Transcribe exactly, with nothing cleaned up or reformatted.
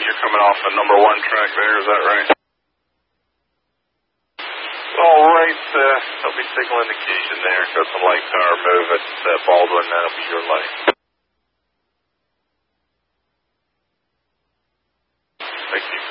you're coming off the number one track there, is that right? All right, uh, there'll be signal indication there. Got some light tower move at uh, Baldwin, that'll be your light. Thank you.